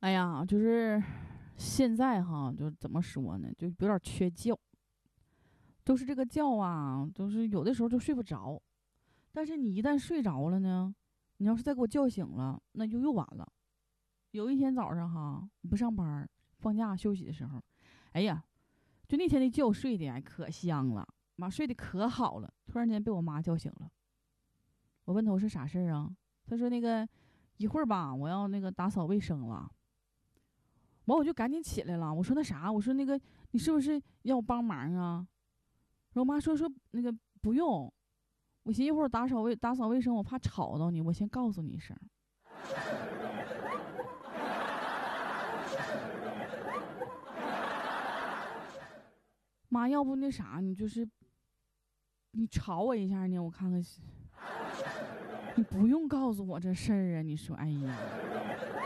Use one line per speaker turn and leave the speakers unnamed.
哎呀，就是现在哈，就怎么说呢，就有点缺觉。都是这个觉啊，都是有的时候就睡不着。但是你一旦睡着了呢，你要是再给我叫醒了，那就又晚了。有一天早上哈，我不上班，放假休息的时候，哎呀，就那天那觉睡的呀可香了，妈睡得可好了。突然间被我妈叫醒了，我问她我说啥事儿啊？她说那个一会儿吧，我要那个打扫卫生了。完我就赶紧起来了，我说那啥，我说那个你是不是要我帮忙啊？然后我妈说那个不用，我寻思一会儿打扫卫生，我怕吵到你，我先告诉你一声。妈，要不那啥，你就是你吵我一下呢，我看看。你不用告诉我这事儿啊，你说，哎呀。